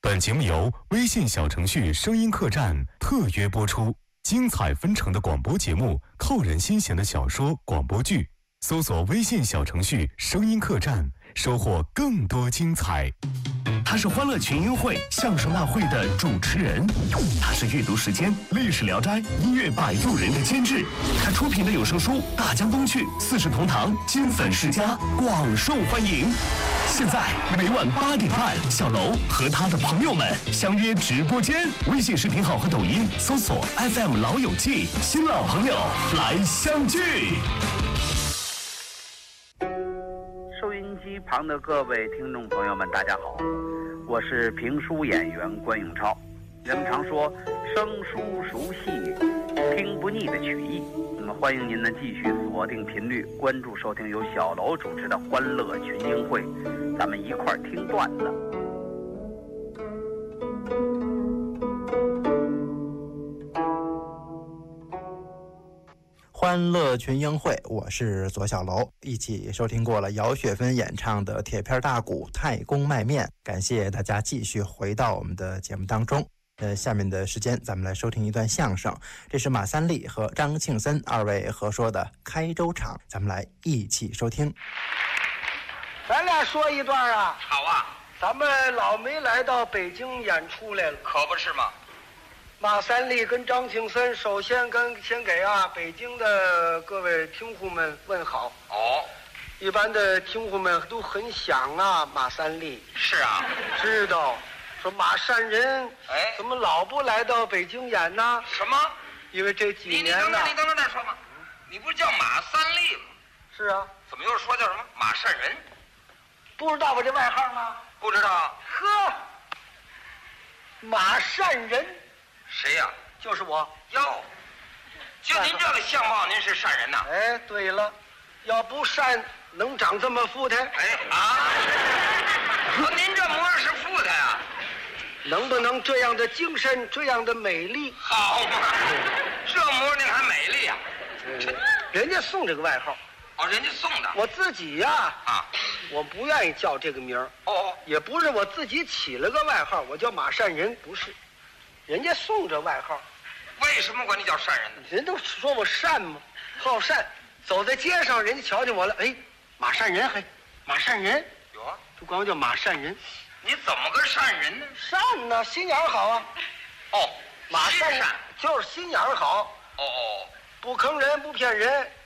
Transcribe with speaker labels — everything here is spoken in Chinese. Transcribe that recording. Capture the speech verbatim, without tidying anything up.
Speaker 1: 本节目由微信小程序声音客栈特约播出，精彩纷呈的广播节目，扣人心弦的小说、广播剧，搜索微信小程序声音客栈，收获更多精彩。
Speaker 2: 他是欢乐群英会相声大会的主持人，他是阅读时间历史聊斋音乐摆渡人的监制，他出品的有声书《大江东去》《四世同堂》金粉世家广受欢迎。现在每晚八点半，小楼和他的朋友们相约直播间，微信视频号和抖音搜索 F M 老友记，新老朋友来相聚。
Speaker 3: 收音机旁的各位听众朋友们，大家好，我是评书演员关永超。人们常说生疏熟悉，听不腻的曲艺。那么欢迎您呢继续锁定频率，关注收听由小楼主持的欢乐群英会，咱们一块儿听段子。
Speaker 4: 欢乐群英会，我是左小楼，一起收听过了姚雪芬演唱的铁片大鼓太公卖面，感谢大家继续回到我们的节目当中。呃，下面的时间咱们来收听一段相声，这是马三立和张庆森二位合说的开州场，咱们来一起收听。
Speaker 5: 咱俩说一段啊。
Speaker 6: 好啊，
Speaker 5: 咱们老没来到北京演出来了，
Speaker 6: 可不是吗？
Speaker 5: 马三立跟张庆森首先跟先给啊北京的各位听户们问好。
Speaker 6: 哦，
Speaker 5: 一般的听户们都很想啊马三立。
Speaker 6: 是啊，
Speaker 5: 知道说马善人
Speaker 6: 哎
Speaker 5: 怎么老不来到北京演呢？
Speaker 6: 什么？
Speaker 5: 因为这几
Speaker 6: 你你
Speaker 5: 年呢
Speaker 6: 等等，你等等再说嘛。你不是叫马三立吗？
Speaker 5: 是啊，
Speaker 6: 怎么又说叫什么马善人？
Speaker 5: 不知道我这外号吗？
Speaker 6: 不知道。
Speaker 5: 呵，马善人
Speaker 6: 谁呀、
Speaker 5: 就是我。
Speaker 6: 哟，就您这个相貌，您是善人呐？
Speaker 5: 哎，对了，要不善能长这么富态？
Speaker 6: 哎啊，说您这模样是富态啊？
Speaker 5: 能不能这样的精神，这样的美丽？
Speaker 6: 好嘛，这模样您还美丽啊？
Speaker 5: 嗯，人家送这个外号，
Speaker 6: 哦，人家送的。
Speaker 5: 我自己呀
Speaker 6: 啊，
Speaker 5: 我不愿意叫这个名儿。
Speaker 6: 哦哦，
Speaker 5: 也不是我自己起了个外号，我叫马善人，不是，人家送这外号。
Speaker 6: 为什么管你叫善人呢？
Speaker 5: 人都说我善嘛，好善，走在街上，人家瞧见我了，哎，马善人，嘿，马善人，
Speaker 6: 有啊，
Speaker 5: 就管我叫马善人。
Speaker 6: 你怎么个善人呢？
Speaker 5: 善呢，心眼儿好啊。
Speaker 6: 哦，
Speaker 5: 马善
Speaker 6: 心善。
Speaker 5: 就是心眼儿好，
Speaker 6: 哦哦，
Speaker 5: 不坑人，不骗人，